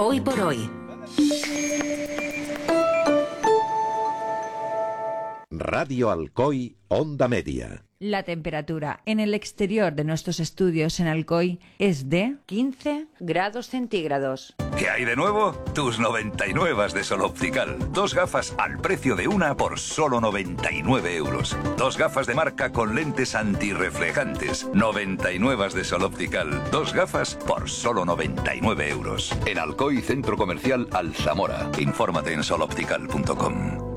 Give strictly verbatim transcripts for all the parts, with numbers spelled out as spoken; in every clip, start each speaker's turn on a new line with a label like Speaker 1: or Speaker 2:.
Speaker 1: Hoy por hoy.
Speaker 2: Radio Alcoy, Onda Media.
Speaker 3: La temperatura en el exterior de nuestros estudios en Alcoy es de quince grados centígrados.
Speaker 4: ¿Qué hay de nuevo? Tus noventa y nueve de Sol Optical. Dos gafas al precio de una por solo noventa y nueve euros. Dos gafas de marca con lentes antirreflejantes. noventa y nueve de Sol Optical. Dos gafas por solo noventa y nueve euros. En Alcoy, Centro Comercial Alzamora. Infórmate en sol optical punto com.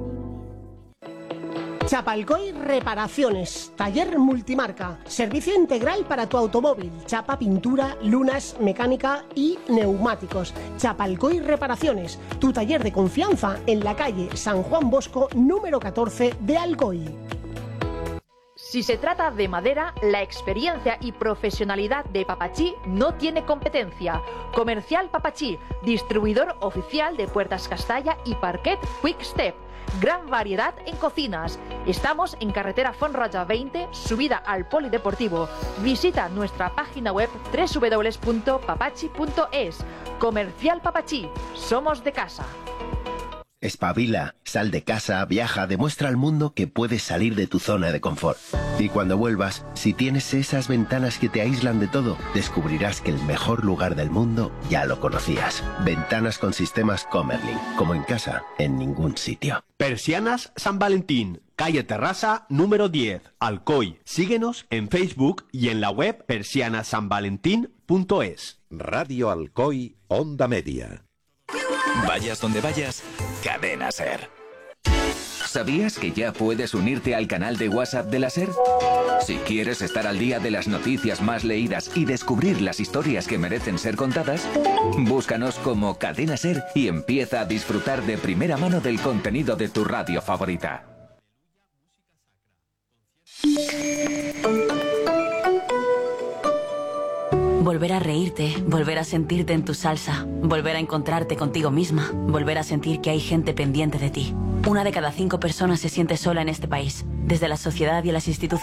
Speaker 5: Chapalcoy Reparaciones, taller multimarca, servicio integral para tu automóvil, chapa, pintura, lunas, mecánica y neumáticos. Chapalcoy Reparaciones, tu taller de confianza en la calle San Juan Bosco, número catorce de Alcoy.
Speaker 6: Si se trata de madera, la experiencia y profesionalidad de Papachí no tiene competencia. Comercial Papachí, distribuidor oficial de puertas Castalla y parquet Quick Step. Gran variedad en cocinas. Estamos en carretera Fonroja veinte, subida al Polideportivo. Visita nuestra página web doble u doble u doble u punto papachi punto es. Comercial Papachí, somos de casa.
Speaker 7: Espabila, sal de casa, viaja, demuestra al mundo que puedes salir de tu zona de confort. Y cuando vuelvas, si tienes esas ventanas que te aíslan de todo, descubrirás que el mejor lugar del mundo ya lo conocías. Ventanas con sistemas Comerlin, como en casa, en ningún sitio.
Speaker 8: Persianas San Valentín, calle Terrassa, número diez, Alcoy. Síguenos en Facebook y en la web persianas san valentín punto es.
Speaker 2: Radio Alcoy, Onda Media.
Speaker 4: Vayas donde vayas, Cadena Ser. ¿Sabías que ya puedes unirte al canal de WhatsApp de la Ser? Si quieres estar al día de las noticias más leídas y descubrir las historias que merecen ser contadas, búscanos como Cadena Ser y empieza a disfrutar de primera mano del contenido de tu radio favorita.
Speaker 1: Volver a reírte, volver a sentirte en tu salsa, volver a encontrarte contigo misma, volver a sentir que hay gente pendiente de ti. Una de cada cinco personas se siente sola en este país. Desde la sociedad y las instituciones